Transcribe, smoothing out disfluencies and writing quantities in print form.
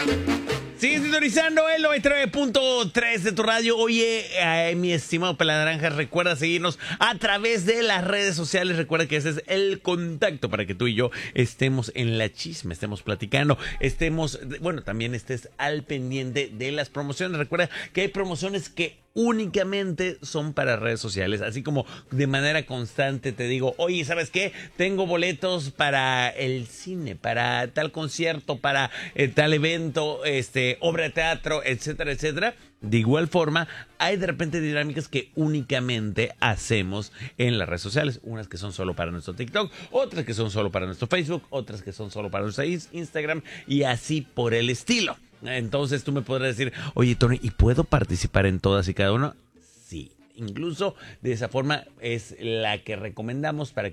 Sigue sintonizando el 99.3 de tu radio. Oye, mi estimado Pelanaranja, recuerda seguirnos a través de las redes sociales. Recuerda que ese es el contacto para que tú y yo estemos en la chisma, estemos platicando, también estés al pendiente de las promociones. Recuerda que hay promociones que únicamente son para redes sociales, así como de manera constante te digo, oye, ¿sabes qué? Tengo boletos para el cine, para tal concierto, para tal evento, obra de teatro, etcétera, etcétera. De igual forma, hay de repente dinámicas que únicamente hacemos en las redes sociales. Unas que son solo para nuestro TikTok, otras que son solo para nuestro Facebook, otras que son solo para nuestro Instagram y así por el estilo. Entonces tú me podrás decir, oye, Tony, ¿y puedo participar en todas y cada una? Sí. Incluso de esa forma es la que recomendamos para